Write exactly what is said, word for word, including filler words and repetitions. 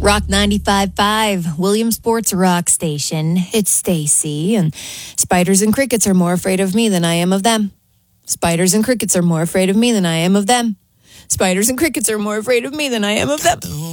Rock ninety-five point five, Williamsport's rock station. It's Stacy, and spiders and crickets are more afraid of me than I am of them. Spiders and crickets are more afraid of me than I am of them. Spiders and crickets are more afraid of me than I am of them.